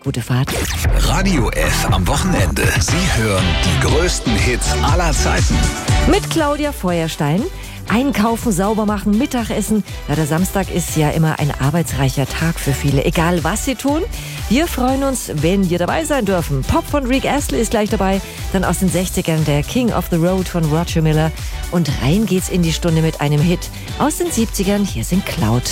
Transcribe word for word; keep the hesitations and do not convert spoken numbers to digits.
Gute Fahrt. Radio F am Wochenende. Sie hören die größten Hits aller Zeiten. Mit Claudia Feuerstein. Einkaufen, sauber machen, Mittagessen. Ja, der Samstag ist ja immer ein arbeitsreicher Tag für viele, egal was sie tun. Wir freuen uns, wenn wir dabei sein dürfen. Pop von Rick Astley ist gleich dabei. Dann aus den sechzigern der King of the Road von Roger Miller. Und rein geht's in die Stunde mit einem Hit aus den siebzigern. Hier sind Cloud.